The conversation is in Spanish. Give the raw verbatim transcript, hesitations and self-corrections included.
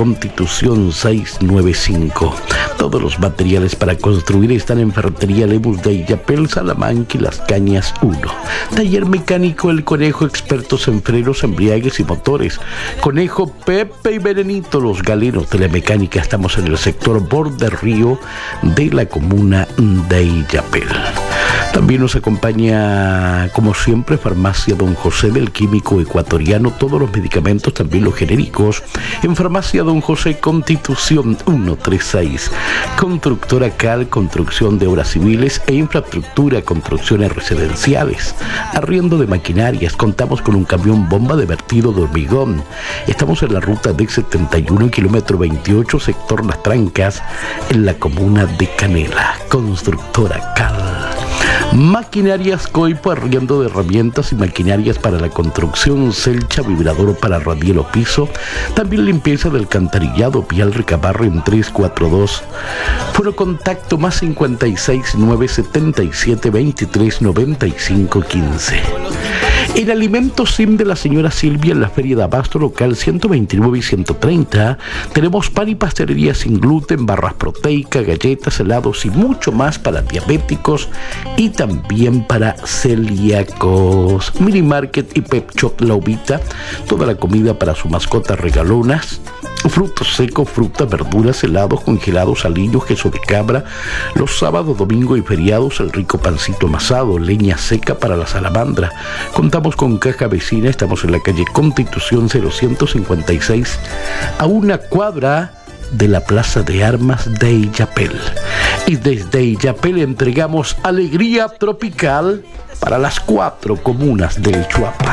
Constitución seiscientos noventa y cinco. Todos los materiales para construir están en Ferretería Lemus de Illapel, Salamanca y Las Cañas uno. Taller mecánico El Conejo, expertos en frenos, embriagues y motores. Conejo, Pepe y Berenito, los galenos de la mecánica. Estamos en el sector Borde Río de la comuna de Illapel. También nos acompaña, como siempre, Farmacia Don José del Químico Ecuatoriano, todos los medicamentos, también los genéricos, en Farmacia Don José, Constitución ciento treinta y seis. Constructora Cal, construcción de obras civiles e infraestructura, construcciones residenciales, arriendo de maquinarias. Contamos con un camión bomba de vertido de hormigón. Estamos en la ruta D setenta y uno, kilómetro veintiocho, sector Las Trancas, en la comuna de Canela. Constructora Cal. Maquinarias Coipo, arriendo de herramientas y maquinarias para la construcción, Celcha, vibrador para radial o piso, también limpieza del alcantarillado, Vial Recabarre en trescientos cuarenta y dos. Foro contacto más cincuenta y seis, nueve setenta y siete, veintitrés, noventa y cinco, quince. En Alimentos Sim de la señora Silvia, en la Feria de Abasto local ciento veintinueve y ciento treinta, tenemos pan y pastelería sin gluten, barras proteicas, galletas, helados y mucho más para diabéticos y también para celíacos. Mini Market y Pep Shop La Uvita, toda la comida para su mascota regalonas, frutos secos, frutas, verduras, helados, congelados, aliños, queso de cabra, los sábados, domingos y feriados, el rico pancito amasado, leña seca para la salamandra. Contamos con caja vecina, estamos en la calle Constitución cero ciento cincuenta y seis, a una cuadra de la Plaza de Armas de Illapel. Y desde Illapel entregamos alegría tropical para las cuatro comunas del Chuapa.